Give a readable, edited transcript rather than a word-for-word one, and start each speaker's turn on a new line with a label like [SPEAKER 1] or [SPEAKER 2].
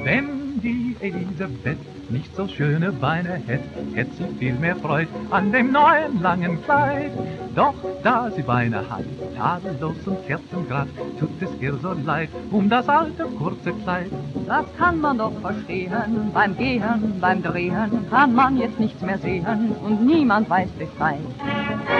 [SPEAKER 1] Wenn die Elisabeth nicht so schöne Beine hätt sie viel mehr Freud an dem neuen langen Kleid. Doch da sie Beine hat, tadellos und kerzengrad, tut es ihr so leid das alte kurze Kleid.
[SPEAKER 2] Das kann man doch verstehen, beim Gehen, beim Drehen kann man jetzt nichts mehr sehen und niemand weiß Bescheid.